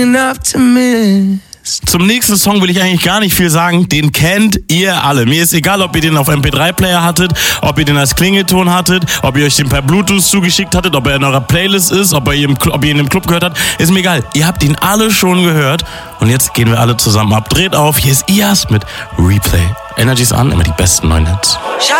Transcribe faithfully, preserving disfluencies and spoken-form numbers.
Zum nächsten Song will ich eigentlich gar nicht viel sagen. Den kennt ihr alle. Mir ist egal, ob ihr den auf M P drei Player hattet, ob ihr den als Klingelton hattet, ob ihr euch den per Bluetooth zugeschickt hattet, ob er in eurer Playlist ist, ob, er im, ob ihr ihn im Club gehört habt. Ist mir egal. Ihr habt ihn alle schon gehört. Und jetzt gehen wir alle zusammen ab. Dreht auf. Hier ist I A S mit Replay. Energy ist an, immer die besten neuen Hits.